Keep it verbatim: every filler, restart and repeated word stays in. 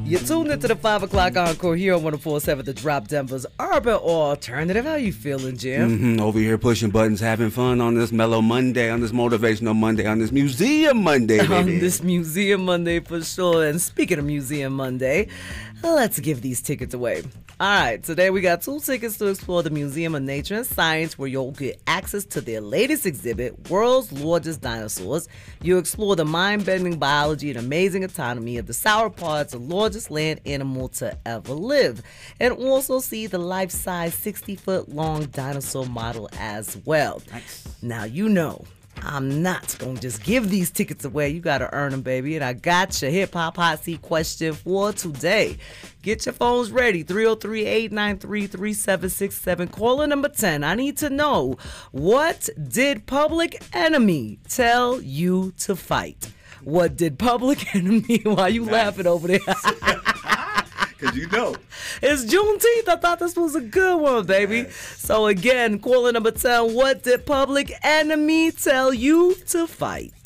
You tuned into the five o'clock encore here on one oh four point seven The Drop, Denver's urban alternative. How you feeling, Jim? Mm-hmm. Over here pushing buttons, having fun on this mellow Monday, on this motivational Monday, on this museum Monday, baby. On this museum Monday for sure. And speaking of museum Monday, let's give these tickets away. All right, today we got two tickets to explore the Museum of Nature and Science, where you'll get access to their latest exhibit, World's Largest Dinosaurs. You explore the mind-bending biology and amazing autonomy of the sauropods, the largest land animal to ever live. And also see the life-size sixty-foot-long dinosaur model as well. Nice. Now, you know, I'm not going to just give these tickets away. You got to earn them, baby. And I got your hip-hop hot seat question for today. Get your phones ready. three oh three, eight nine three, three seven six seven. Caller number ten. I need to know, what did Public Enemy tell you to fight? What did Public Enemy... Why are you nice. laughing over there? Because you know. It's Juneteenth. I thought this was a good one, baby. Yes. So again, caller number ten, what did Public Enemy tell you to fight?